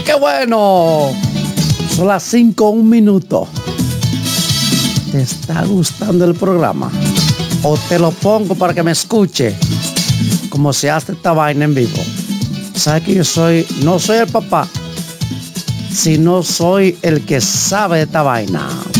qué bueno! Son las 5:01. ¿Te está gustando el programa? ¿O te lo pongo para que me escuche como se hace esta vaina en vivo? ¿Sabes que no soy el papá, sino soy el que sabe de esta vaina?